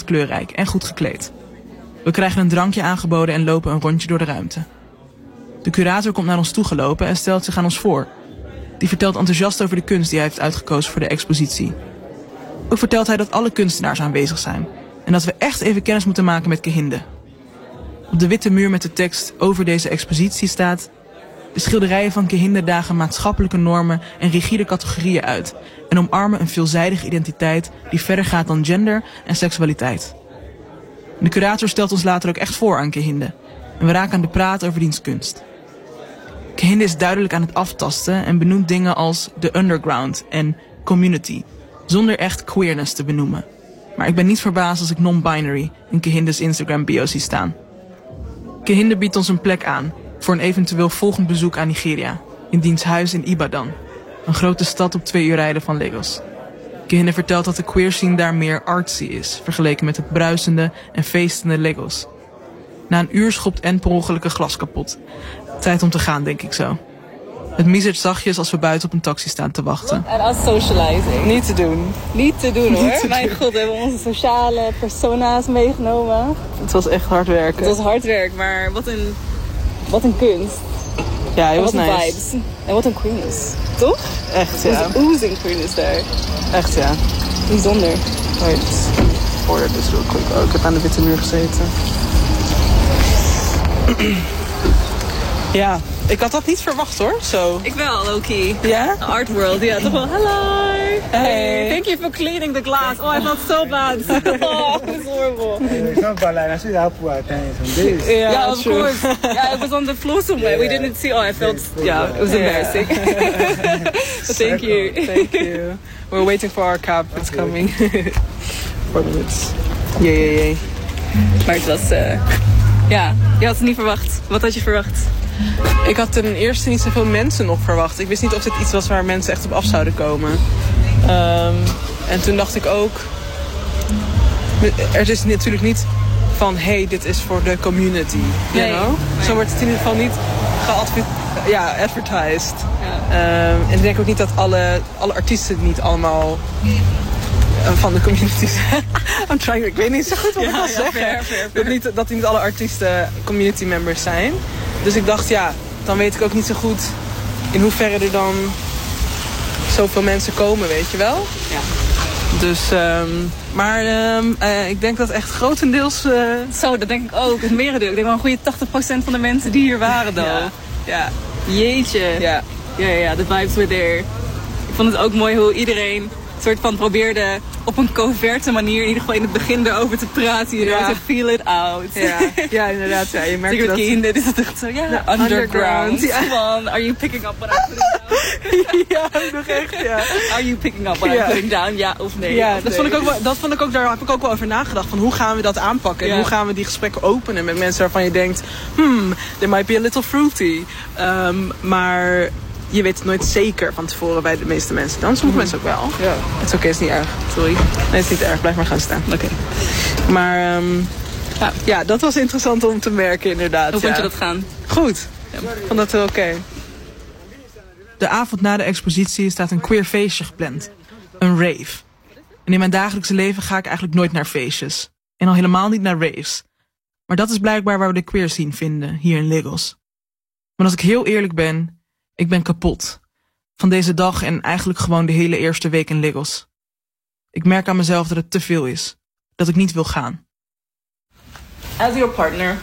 ontzettend kleurrijk en goed gekleed. We krijgen een drankje aangeboden en lopen een rondje door de ruimte. De curator komt naar ons toegelopen en stelt zich aan ons voor. Die vertelt enthousiast over de kunst die hij heeft uitgekozen voor de expositie. Ook vertelt hij dat alle kunstenaars aanwezig zijn en dat we echt even kennis moeten maken met Kehinde. Op de witte muur met de tekst over deze expositie staat: de schilderijen van Kehinde dagen maatschappelijke normen en rigide categorieën uit en omarmen een veelzijdige identiteit die verder gaat dan gender en seksualiteit. De curator stelt ons later ook echt voor aan Kehinde en we raken aan de praat over diens kunst. Kehinde is duidelijk aan het aftasten en benoemt dingen als de underground en community, zonder echt queerness te benoemen. Maar ik ben niet verbaasd als ik non-binary in Kehinde's Instagram bio zie staan. Kehinde biedt ons een plek aan voor een eventueel volgend bezoek aan Nigeria, in diens huis in Ibadan, een grote stad op 2 uur rijden van Lagos. Kehinde vertelt dat de queer scene daar meer artsy is, vergeleken met het bruisende en feestende Lagos. Na een uur schopt en per ongeluk een glas kapot. Tijd om te gaan, denk ik zo. Het miezert zachtjes als we buiten op een taxi staan te wachten. En als socializing. Niet te doen. Niet te doen hoor. Mijn god, we hebben onze sociale persona's meegenomen. Het was echt hard werken. Het was hard werk, maar wat een kunst. Ja, het was nice. nice. Vibes. En wat een queerness. Toch? Echt, ja. Het was oozing queerness daar. Echt, ja. Bijzonder. Wait. Order this real quick. Oh, ik heb aan de witte muur gezeten. Ja, ik had dat niet verwacht hoor, zo. Ik wel, low-key. Ja? Art world, ja, toch wel. Hello! Hey. Thank you for cleaning the glass. Oh, I felt so bad. Oh, it's horrible. Yeah, of course. Yeah, it was on the floor somewhere. We didn't see. Oh, I felt, yeah, it was embarrassing. But thank you. Thank you. We're waiting for our cab. It's coming. 4 minutes. Jee. Maar het was, ja, je had het niet verwacht. Wat had je verwacht? Ik had ten eerste niet zoveel mensen nog verwacht. Ik wist niet of dit iets was waar mensen echt op af zouden komen. En toen dacht ik ook... Er is natuurlijk niet van... Hey, dit is voor de community. You know? Nee. Zo wordt het in ieder geval niet advertised. Ja. En ik denk ook niet dat alle artiesten niet allemaal... van de community zijn. Ik weet niet zo goed wat ik wil zeggen. Fair. Dat niet alle artiesten community members zijn. Dus ik dacht, ja, dan weet ik ook niet zo goed in hoeverre er dan zoveel mensen komen, weet je wel. Ja. Dus, ik denk dat echt grotendeels... Zo, dat denk ik ook. Het merendeel. Ik denk wel een goede 80% van de mensen die hier waren dan. Ja. Jeetje. Ja. Ja, de vibes were there. Ik vond het ook mooi hoe iedereen soort van probeerde op een coverte manier in ieder geval in het begin erover te praten. You know, to feel it out. Ja, inderdaad. Ja, je merkt dat. Dit is het echt zo, underground. Ja. Are you picking up what I'm putting down? Ja, nog echt, ja. Are you picking up what I'm putting down? Ja of nee? Ja, daar heb ik ook wel over nagedacht. Van hoe gaan we dat aanpakken? En hoe gaan we die gesprekken openen met mensen waarvan je denkt... there might be a little fruity. Maar... Je weet het nooit zeker van tevoren bij de meeste mensen. Dan sommige mensen ook wel. Ja. Het is oké, het is niet erg. Sorry. Nee, het is niet erg. Blijf maar gaan staan. Oké. Maar ja, dat was interessant om te merken inderdaad. Hoe vond je dat gaan? Goed. Ja. Ik vond dat wel oké. De avond na de expositie staat een queer feestje gepland. Een rave. En in mijn dagelijkse leven ga ik eigenlijk nooit naar feestjes. En al helemaal niet naar raves. Maar dat is blijkbaar waar we de queer scene vinden, hier in Lagos. Maar als ik heel eerlijk ben... Ik ben kapot. Van deze dag en eigenlijk gewoon de hele eerste week in Lagos. Ik merk aan mezelf dat het te veel is. Dat ik niet wil gaan. As your partner.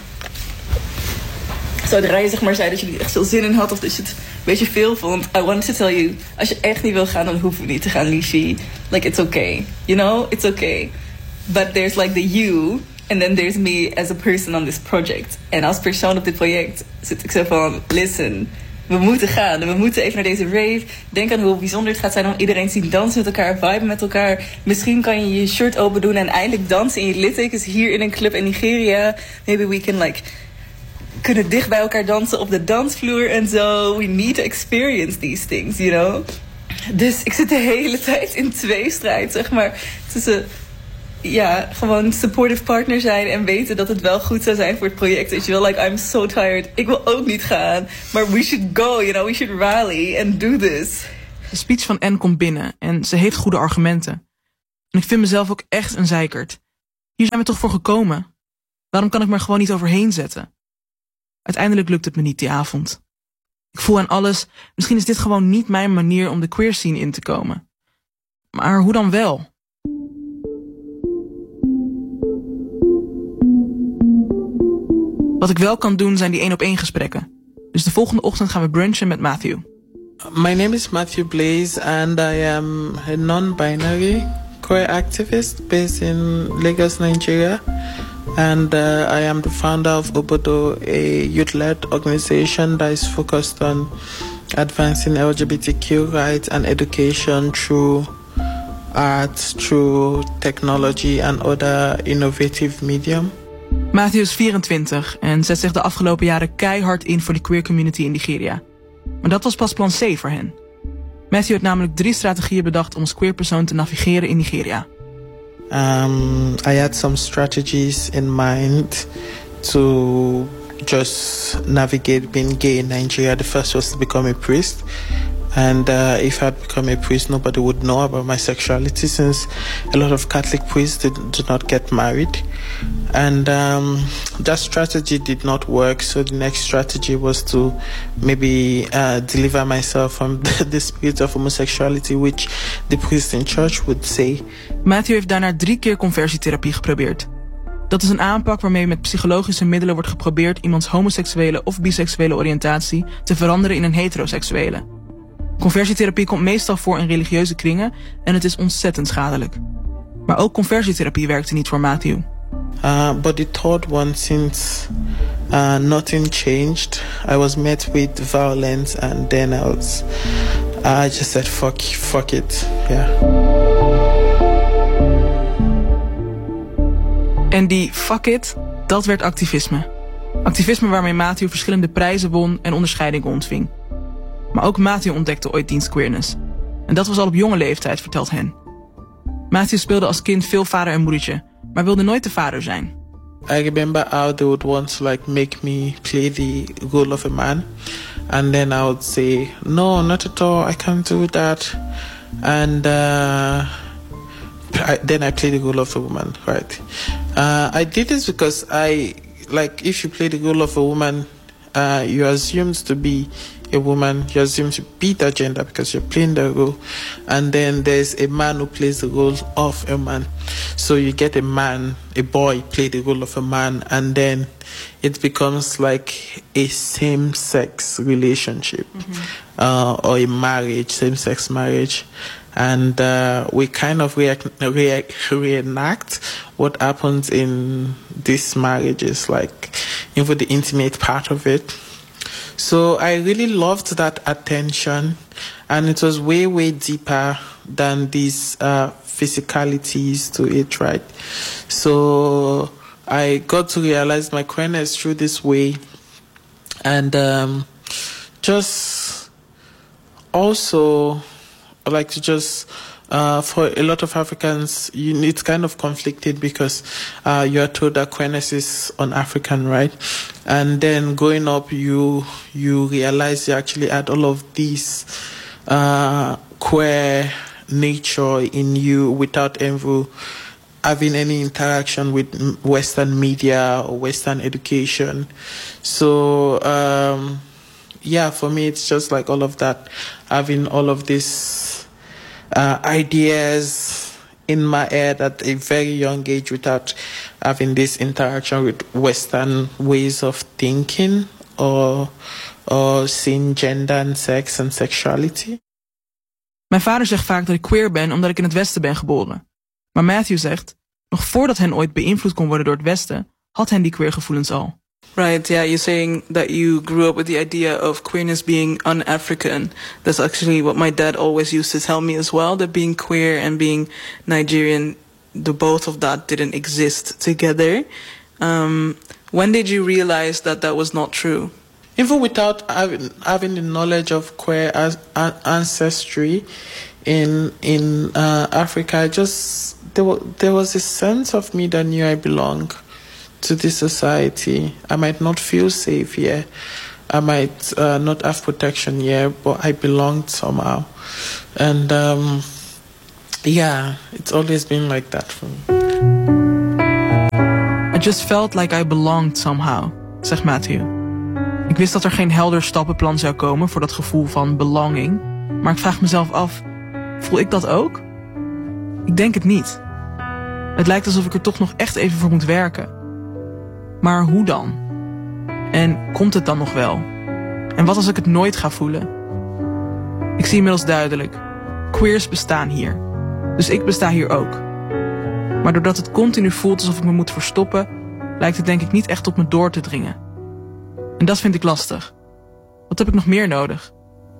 Zodra je zeg maar zei dat je er echt veel zin in had. Of dat je het een beetje veel vond. I wanted to tell you. Als je echt niet wil gaan, dan hoeven we niet te gaan, Lishi. Like, it's okay. You know, it's okay. But there's like the you. And then there's me as a person on this project. En als persoon op dit project zit ik zo van... Listen... We moeten gaan en we moeten even naar deze rave. Denk aan hoe bijzonder het gaat zijn om iedereen te zien dansen met elkaar, viben met elkaar. Misschien kan je je shirt open doen en eindelijk dansen in je littekens hier in een club in Nigeria. Maybe we can kunnen dicht bij elkaar dansen op de dansvloer en zo. We need to experience these things, you know. Dus ik zit de hele tijd in tweestrijd, zeg maar, tussen... Ja, gewoon supportive partner zijn en weten dat het wel goed zou zijn voor het project. Weet je wel, I'm so tired. Ik wil ook niet gaan. Maar we should go, you know, we should rally and do this. De speech van Anne komt binnen en ze heeft goede argumenten. En ik vind mezelf ook echt een zeikert. Hier zijn we toch voor gekomen? Waarom kan ik me er gewoon niet overheen zetten? Uiteindelijk lukt het me niet die avond. Ik voel aan alles, misschien is dit gewoon niet mijn manier om de queer scene in te komen. Maar hoe dan wel? Wat ik wel kan doen zijn die 1-op-1 gesprekken. Dus de volgende ochtend gaan we brunchen met Matthew. My name is Matthew Blaze and I am a non-binary queer activist based in Lagos, Nigeria. And I am the founder of Obodo, a youth-led organization that is focused on advancing LGBTQ rights and education through art, through technology and other innovative medium. Matthew is 24 en zet zich de afgelopen jaren keihard in voor de queer community in Nigeria. Maar dat was pas plan C voor hen. Matthew had namelijk 3 strategieën bedacht om als queer persoon te navigeren in Nigeria. I had some strategies in mind to just navigate being gay in Nigeria. The first was to become a priest. And if I had become a priest, nobody would know about my sexuality, since a lot of Catholic priests do not get married. And that strategy did not work. So the next strategy was to maybe deliver myself from the spirit of homosexuality, which the priest in church would say. Matthew heeft daarna 3 keer conversietherapie geprobeerd. Dat is een aanpak waarmee met psychologische middelen wordt geprobeerd iemands homoseksuele of biseksuele oriëntatie te veranderen in een heteroseksuele. Conversietherapie komt meestal voor in religieuze kringen en het is ontzettend schadelijk. Maar ook conversietherapie werkte niet voor Matthew. But the third one, since nothing changed, I was met with violence and then I just said fuck it, yeah. En die fuck it, dat werd activisme. Activisme waarmee Matthew verschillende prijzen won en onderscheidingen ontving. Maar ook Matthew ontdekte ooit diens queerness. En dat was al op jonge leeftijd, vertelt hen. Matthew speelde als kind veel vader en moedertje, maar wilde nooit de vader zijn. I remember how they would want to make me play the role of a man. And then I would say, no, not at all, I can't do that. And then I played the role of a woman, right? I did this because if you play the role of a woman, you're assumed to be a woman, you're assumed to be that gender because you're playing the role. And then there's a man who plays the role of a man. So you get a boy play the role of a man, and then it becomes like a same-sex relationship, or a marriage, same-sex marriage. And we kind of reenact what happens in these marriages, like even the intimate part of it. So I really loved that attention, and it was way, way deeper than these physicalities to it, right? So I got to realize my queerness through this way, and just also like to just for a lot of Africans, it's kind of conflicted because you are told that queerness is un-African, right? And then growing up, you realize you actually had all of these queer nature in you without ever having any interaction with Western media or Western education. So for me, it's just like all of that, having all of these ideas in my head at a very young age without having this interaction with Western ways of thinking or seeing gender and sex and sexuality. Mijn vader zegt vaak dat ik queer ben omdat ik in het Westen ben geboren. Maar Matthew zegt, nog voordat hen ooit beïnvloed kon worden door het Westen, had hen die queer gevoelens al. Right, yeah, you're saying that you grew up with the idea of queerness being un-African. That's actually what my dad always used to tell me as well, that being queer and being Nigerian, the both of that didn't exist together. When did you realize that that was not true? Even without having the knowledge of queer ancestry in Africa, there was a sense of me that knew I belong to this society. I might not feel safe here. I might not have protection here, but I belonged somehow. And it's always been like that for me. just felt like I belonged somehow, zegt Matthew. Ik wist dat er geen helder stappenplan zou komen voor dat gevoel van belonging. Maar ik vraag mezelf af, voel ik dat ook? Ik denk het niet. Het lijkt alsof ik er toch nog echt even voor moet werken. Maar hoe dan? En komt het dan nog wel? En wat als ik het nooit ga voelen? Ik zie inmiddels duidelijk. Queers bestaan hier. Dus ik besta hier ook. Maar doordat het continu voelt alsof ik me moet verstoppen, lijkt het denk ik niet echt op me door te dringen. En dat vind ik lastig. Wat heb ik nog meer nodig?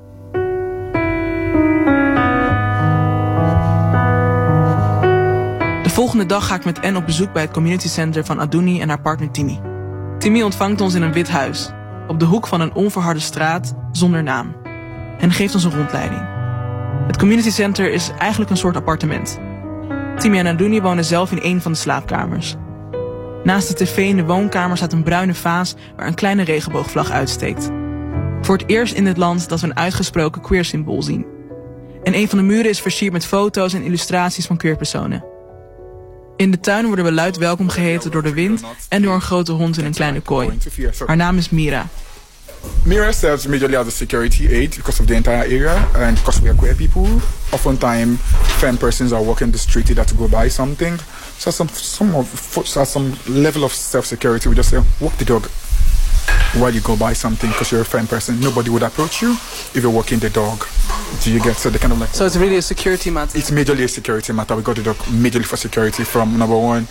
De volgende dag ga ik met Anne op bezoek bij het community center van Aduni en haar partner Timmy. Timmy ontvangt ons in een wit huis, op de hoek van een onverharde straat zonder naam. En geeft ons een rondleiding. Het community center is eigenlijk een soort appartement. Timmy en Aduni wonen zelf in een van de slaapkamers. Naast de tv in de woonkamer staat een bruine vaas waar een kleine regenboogvlag uitsteekt. Voor het eerst in dit land dat we een uitgesproken queer symbool zien. En een van de muren is versierd met foto's en illustraties van queerpersonen. In de tuin worden we luid welkom geheten door de wind en door een grote hond in een kleine kooi. Haar naam is Mira. Mira serves majorly as a security aid because of the entire area and because we are queer people. Oftentimes, femme persons are walking the street either to go buy something. So some level of self-security, we just say, walk the dog while you go buy something because you're a femme person. Nobody would approach you if you're walking the dog. Do you get? So they kind of like... So it's really a security matter? It's majorly a security matter. We got the dog majorly for security from number one.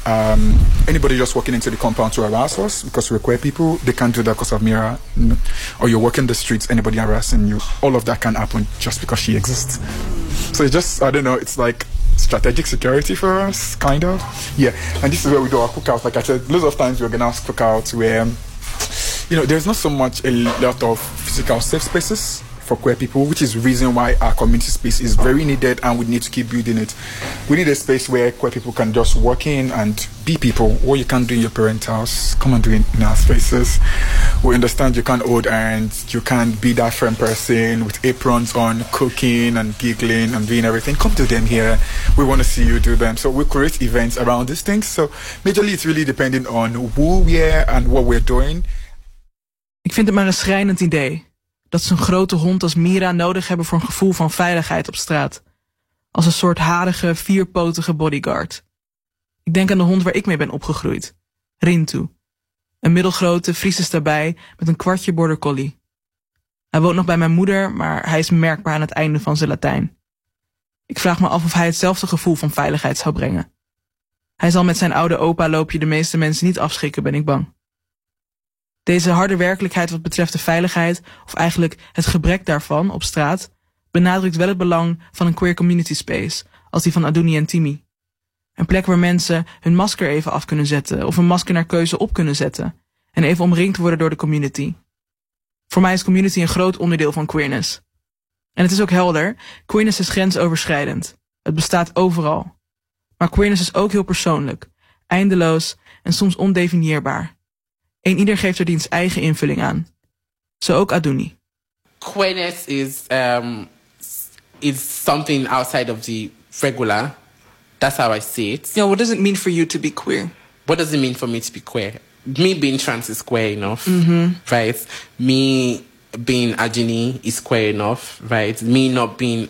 Anybody just walking into the compound to harass us because we're queer people, they can't do that because of Mira. Or you're walking the streets, anybody harassing you, all of that can happen just because she exists. So it's just, I don't know, it's like strategic security for us, kind of. Yeah, and this is where we do our cookouts. Like I said, lots of times we organize cookouts where, there's not so much a lot of physical safe spaces for queer people, which is the reason why our community space is very needed and we need to keep building it. We need a space where queer people can just walk in and be people. What you can't do in your parents' house, come and do it in our spaces. We understand you can't hold hands, you can't be that friend person with aprons on, cooking and giggling and doing everything. Come to them here. We want to see you do them. So we create events around these things. So majorly it's really depending on who we are and what we're doing. Ik vind het maar een schrijnend idee. Dat ze een grote hond als Mira nodig hebben voor een gevoel van veiligheid op straat. Als een soort harige, vierpotige bodyguard. Ik denk aan de hond waar ik mee ben opgegroeid. Rintu. Een middelgrote Friese stabij met een kwartje border collie. Hij woont nog bij mijn moeder, maar hij is merkbaar aan het einde van zijn Latijn. Ik vraag me af of hij hetzelfde gevoel van veiligheid zou brengen. Hij zal met zijn oude opa loopje de meeste mensen niet afschrikken, ben ik bang. Deze harde werkelijkheid wat betreft de veiligheid, of eigenlijk het gebrek daarvan op straat, benadrukt wel het belang van een queer community space, als die van Aduni en Timmy. Een plek waar mensen hun masker even af kunnen zetten, of een masker naar keuze op kunnen zetten, en even omringd worden door de community. Voor mij is community een groot onderdeel van queerness. En het is ook helder, queerness is grensoverschrijdend. Het bestaat overal. Maar queerness is ook heel persoonlijk, eindeloos en soms ondefinieerbaar. Ieder geeft er diens eigen invulling aan. Zo ook Aduni. Queerness is something outside of the regular. That's how I see it. Yeah, what does it mean for you to be queer? What does it mean for me to be queer? Me being trans is queer enough, right? Me being Aduni is queer enough, right? Me not being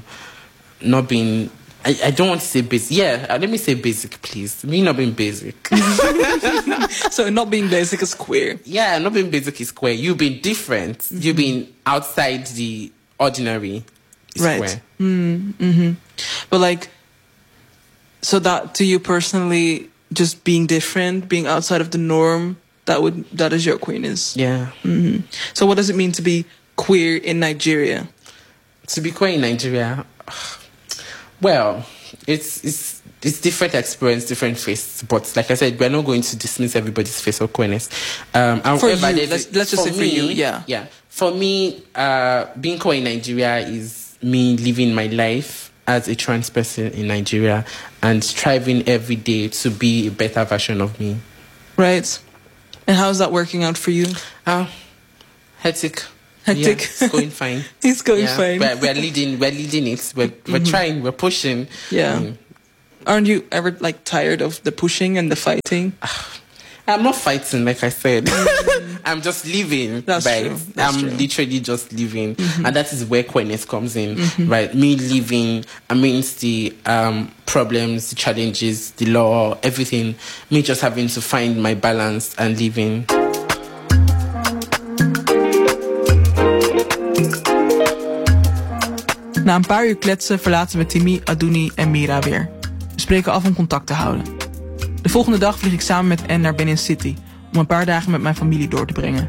I don't want to say basic. Yeah, let me say basic, please. Me not being basic. So not being basic is queer. Yeah, not being basic is queer. You being different. You being outside the ordinary is queer. But so that to you personally, just being different, being outside of the norm, that is your queerness. Yeah. So what does it mean to be queer in Nigeria? To be queer in Nigeria, well, it's different experience, different face. But like I said, we're not going to dismiss everybody's face of queerness. For you, let's just say for you, yeah. Yeah. For me, being queer in Nigeria is me living my life as a trans person in Nigeria and striving every day to be a better version of me. Right. And how's that working out for you? Hectic. Hectic. Yeah, it's going fine. It's going fine. We're leading it. We're trying. We're pushing. Yeah. Aren't you ever like tired of the pushing and the fighting? I'm not fighting, like I said. I'm just living. That's true. That's true. Literally just living. And that is where queerness comes in, right? Me living amidst the problems, the challenges, the law, everything. Me just having to find my balance and living. Na een paar uur kletsen verlaten we Timmy, Aduni en Mira weer. We spreken af om contact te houden. De volgende dag vlieg ik samen met Anne naar Benin City om een paar dagen met mijn familie door te brengen.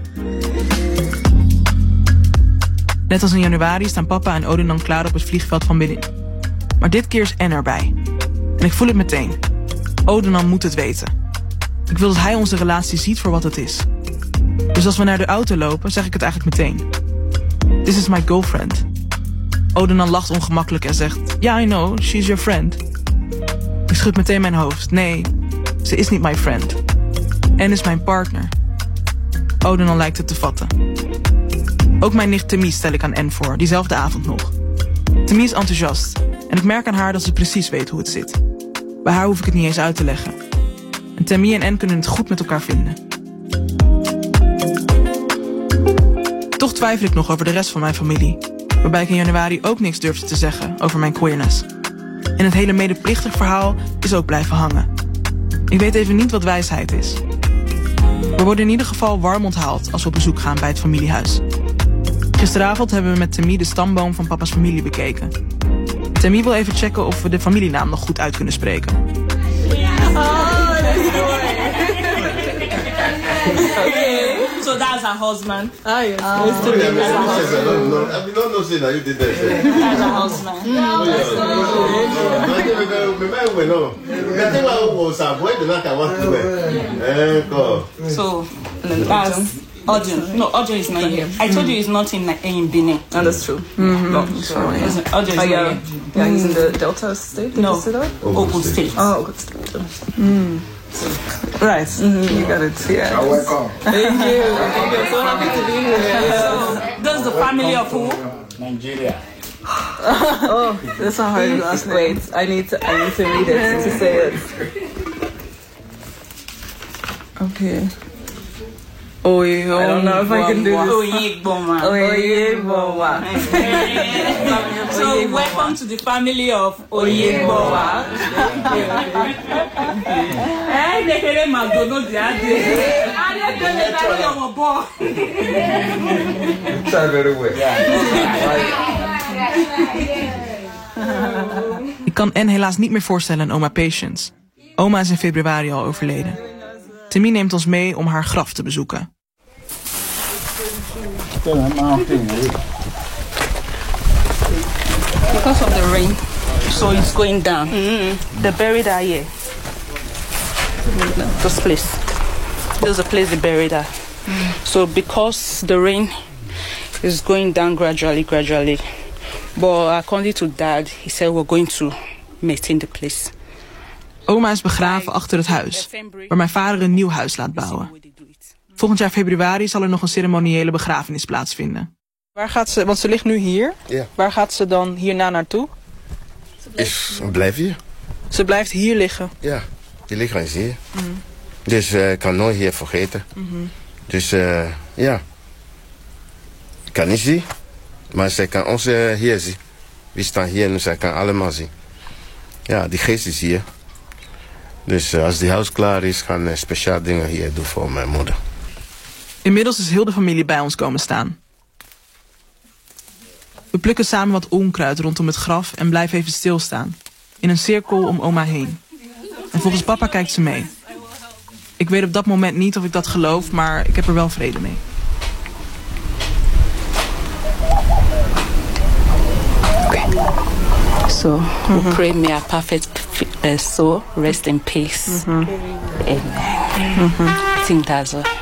Net als in januari staan papa en Odenan klaar op het vliegveld van Benin. Maar dit keer is Anne erbij. En ik voel het meteen. Odenan moet het weten. Ik wil dat hij onze relatie ziet voor wat het is. Dus als we naar de auto lopen, zeg ik het eigenlijk meteen. This is my girlfriend. Odenan lacht ongemakkelijk en zegt... Yeah, I know, she's your friend. Ik schud meteen mijn hoofd. Nee, ze is niet my friend. Anne is mijn partner. Odenan lijkt het te vatten. Ook mijn nicht Temie stel ik aan Anne voor, diezelfde avond nog. Temie is enthousiast. En ik merk aan haar dat ze precies weet hoe het zit. Bij haar hoef ik het niet eens uit te leggen. En Temie en Anne kunnen het goed met elkaar vinden. Toch twijfel ik nog over de rest van mijn familie. Waarbij ik in januari ook niks durfde te zeggen over mijn queerness. En het hele medeplichtig verhaal is ook blijven hangen. Ik weet even niet wat wijsheid is. We worden in ieder geval warm onthaald als we op bezoek gaan bij het familiehuis. Gisteravond hebben we met Temie de stamboom van papa's familie bekeken. Temie wil even checken of we de familienaam nog goed uit kunnen spreken. Okay, so that's her husband. Ah, yes. I don't know say that you did that. That's her husband. So that's Odin. No, Odin is not here. I told you he's not in Benin. Oh, that's true. No, Sorry. Odin is not here. Yeah, he's in the Delta State. No, Ogun State. Oh, Ogun State. Right, you got it. Yeah. You're welcome. Thank you. Thank you. So happy to be here. So that's the family of who? Nigeria. Oh, that's a hard last name. Wait, I need to read it to say it. Okay. I don't know if I can do this. Oyegboma. So welcome to the family of Oyegboma. Try very well. Ik kan Anne helaas niet meer voorstellen aan oma Patience. Oma is in februari al overleden. Temie neemt ons mee om haar graf te bezoeken. Because of the rain, so it's going down. They buried her here. This place. There's a place they buried her. So because the rain is going down gradually. But according to Dad, he said we're going to maintain the place. Oma is begraven achter het huis, waar mijn vader een nieuw huis laat bouwen. Volgend jaar februari zal er nog een ceremoniële begrafenis plaatsvinden. Waar gaat ze, want ze ligt nu hier. Ja. Waar gaat ze dan hierna naartoe? Blijf hier. Ze blijft hier liggen. Ja, die lichaam is hier. Dus ik kan nooit hier vergeten. Dus ja, ik kan niet zien. Maar zij kan ons hier zien. We staan hier en zij kan allemaal zien. Ja, die geest is hier. Dus als die huis klaar is, gaan we speciaal dingen hier doen voor mijn moeder. Inmiddels is heel de familie bij ons komen staan. We plukken samen wat onkruid rondom het graf en blijven even stilstaan. In een cirkel om oma heen. En volgens papa kijkt ze mee. Ik weet op dat moment niet of ik dat geloof, maar ik heb er wel vrede mee. So we pray may our perfect soul rest in peace. Amen. I think that's all.